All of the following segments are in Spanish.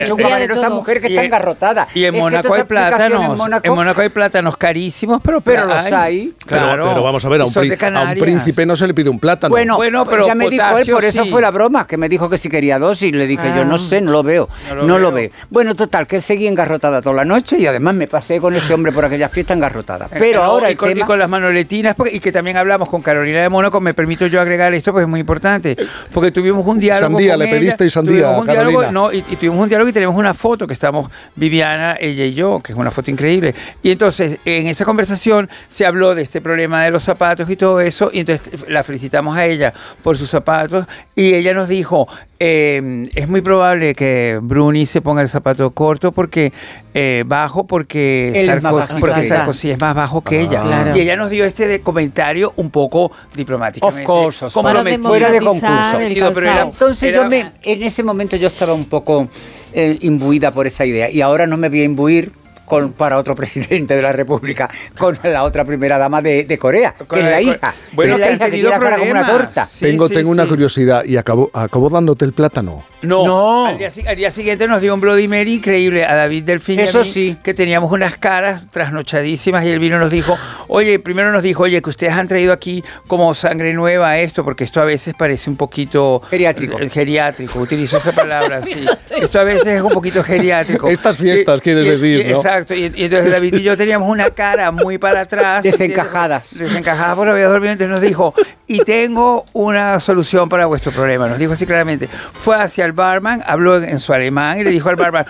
Es un camarero, esa mujer que está engarrotada. Y en Mónaco hay plátanos. En Mónaco hay plátanos carísimos, pero los hay. Claro. Pero vamos a ver, a un príncipe no se le pide un plátano. Bueno, pero ya me dijo él, por eso fue la broma, que me dijo que si quería 2 y le dije yo no sé, no lo veo. No lo veo. Bueno, total, que él seguía engarrotada toda la noche y además me pasé con ese hombre por aquella fiesta engarrotada. Pero ahora y con las manoletinas, y que también hablamos con Carolina de Mónaco, me permito yo agregar esto, porque es muy importante, porque tuvimos un diálogo sandía, le pedisteis sandía a Carolina. Y tuvimos un diálogo y tenemos una foto que estamos Viviana, ella y yo, que es una foto increíble. Y entonces, en esa conversación se habló de este problema de los zapatos y todo eso, y entonces la felicitamos a ella por sus zapatos, y ella nos dijo, es muy probable que Bruni se ponga el zapato corto porque bajo, porque Sarkozy es más bajo que ella. Claro. Y ella nos dio este comentario un poco diplomáticamente. Fuera de concurso. Entonces en ese momento yo estaba un poco imbuida por esa idea, y ahora no me voy a imbuir para otro presidente de la República, con la otra primera dama de Corea, que es la hija. Bueno, que tiene la cara como una torta. Tengo una curiosidad, ¿y acabó dándote el plátano? No. Al día siguiente nos dio un Bloody Mary increíble a David Delfín. Eso sí. Que teníamos unas caras trasnochadísimas, y él vino y nos dijo, primero nos dijo, que ustedes han traído aquí como sangre nueva esto, porque esto a veces parece un poquito... Geriátrico, utilizó esa palabra, sí. Esto a veces es un poquito geriátrico. Estas fiestas, quieres decir, ¿no? Exacto. Y entonces David y yo teníamos una cara muy para atrás. Desencajadas porque había dormido. Entonces nos dijo, y tengo una solución para vuestro problema. Nos dijo así claramente. Fue hacia el barman, habló en su alemán y le dijo al barman,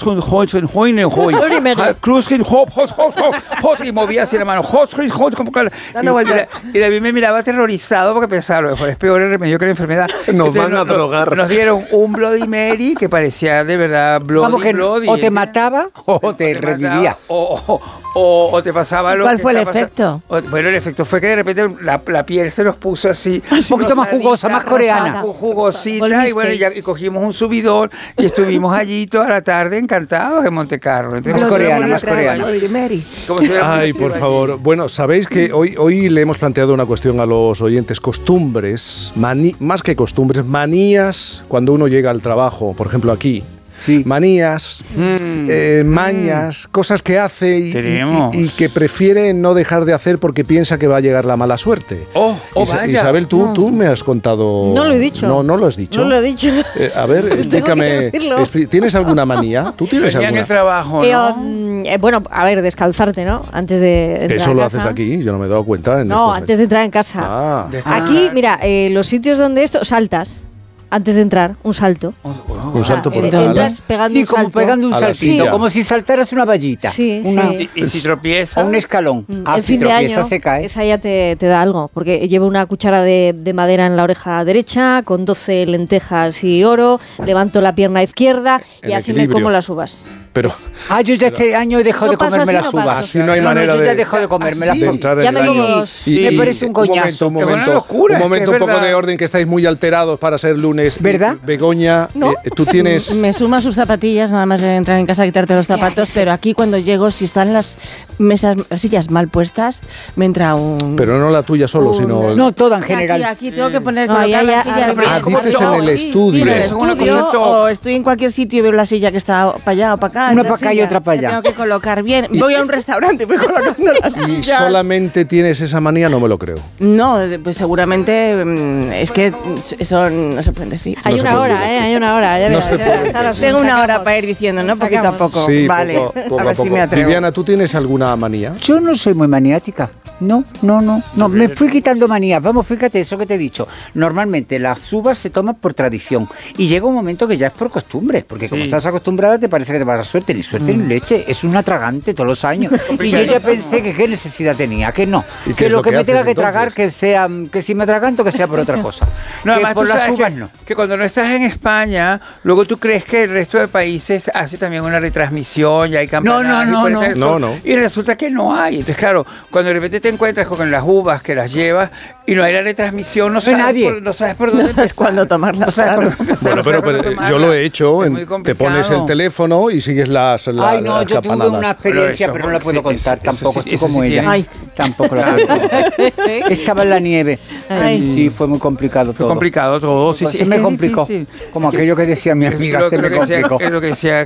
y movía así la mano. Y David me miraba aterrorizado porque pensaba, lo mejor es peor el remedio que la enfermedad. Nos van a drogar. Nos dieron un Bloody Mary que parecía de verdad Bloody. O te mataba o te revivía. O te pasaba lo que... ¿Cuál fue el efecto? Bueno, el efecto fue que de repente la piel se nos puso así. Un poquito más jugosa, más coreana. Jugosita, y cogimos un subidón y estuvimos allí toda la tarde encantados en Montecarlo. Más coreana. Ay, por favor. Bueno, sabéis que hoy le hemos planteado una cuestión a los oyentes. Costumbres, más que costumbres, manías cuando uno llega al trabajo, por ejemplo aquí. Sí. Manías, mañas, cosas que hace y que prefiere no dejar de hacer porque piensa que va a llegar la mala suerte. Isabel, tú me has contado... No lo he dicho. No lo has dicho. No lo he dicho. A ver, explícame. ¿Tienes alguna manía? ¿Tú tienes alguna? En el trabajo, ¿no? Bueno, a ver, descalzarte, ¿no? Antes de entrar Eso lo haces aquí, yo no me he dado cuenta. Antes de entrar en casa. Aquí, mira, los sitios donde saltas. Antes de entrar, un salto. Un salto por entras pegando un salto. Como pegando un saltito, como si saltaras una vallita. Y si tropiezas... O un escalón. El fin de año, se cae. Esa ya te da algo, porque llevo una cuchara de madera en la oreja derecha, con 12 lentejas y oro, levanto la pierna izquierda y así me como las uvas. Pero... yo ya este año he dejado de comerme las uvas. Así no hay manera yo ya dejo de comerme las uvas. Ya me como dos. Me parece un coñazo. Un momento, un poco de orden, que estáis muy alterados para ser lunes. ¿Verdad? Begoña, tú tienes... Me suma sus zapatillas, nada más de entrar en casa a quitarte los zapatos, pero aquí cuando llego, si están las sillas mal puestas, me entra un... Pero no la tuya solo, sino... No, toda en general. Aquí tengo que poner las sillas... dices en el estudio. Sí, en el estudio, o estoy en cualquier sitio y veo la silla que está para allá o para acá. Una para acá y otra para allá. Tengo que colocar bien. Voy a un restaurante y voy colocando las sillas. ¿Y solamente tienes esa manía? No me lo creo. No, pues seguramente es que eso no se puede decir. Hay una hora. Tengo una hora para ir diciendo, ¿no? Poquito a poco. Sí, vale, poco a ver si me atrevo. Viviana, ¿tú tienes alguna manía? Yo no soy muy maniática. No, me fui quitando manías. Vamos, fíjate eso que te he dicho. Normalmente las uvas se toman por tradición y llega un momento que ya es por costumbre, porque como estás acostumbrada te parece que te va a dar suerte, ni leche, es un atragante todos los años. Y yo ya pensé que qué necesidad tenía, que no, que lo que me tenga que tragar, que si me atraganto, que sea por otra cosa. No, que además por las uvas no. Que cuando no estás en España, luego tú crees que el resto de países hace también una retransmisión, ya hay campeonatos. No. Y resulta que no hay. Entonces, claro, cuando de repente te encuentras con las uvas que las llevas y no hay la retransmisión, no sabes por dónde no sabes cuándo tomarlas. Bueno, pero yo lo he hecho. Te pones el teléfono y sigues las Ay, no, yo tuve campanadas. una experiencia, pero no la puedo contar tampoco. Estoy como ella. Ay, tampoco la puedo contar. Estaba en la nieve. Sí, fue muy complicado todo. Complicado todo. Sí, me complicó. Como aquello que decía mi amiga, se me complicó. Es lo que decía